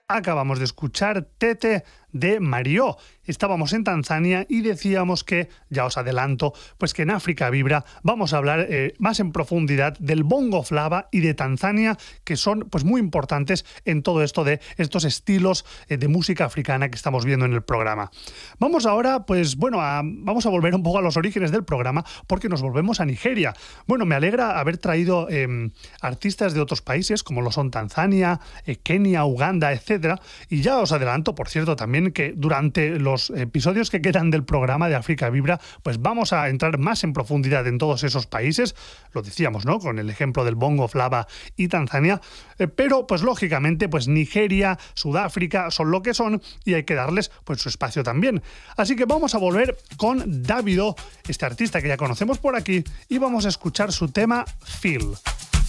Acabamos de escuchar Tete de Mario. Estábamos en Tanzania y decíamos que, ya os adelanto, pues que en África Vibra vamos a hablar más en profundidad del bongo flava y de Tanzania, que son pues muy importantes en todo esto de estos estilos de música africana que estamos viendo en el programa. Vamos ahora, pues bueno, vamos a volver un poco a los orígenes del programa porque nos volvemos a Nigeria. Bueno, me alegra haber traído artistas de otros países como lo son Tanzania, Kenia, Uganda, etc. Y ya os adelanto, por cierto, también que durante los episodios que quedan del programa de África Vibra, pues vamos a entrar más en profundidad en todos esos países, lo decíamos, ¿no?, con el ejemplo del bongo flava y Tanzania, pero pues lógicamente pues Nigeria, Sudáfrica son lo que son y hay que darles pues su espacio también. Así que vamos a volver con Davido, este artista que ya conocemos por aquí, y vamos a escuchar su tema Feel.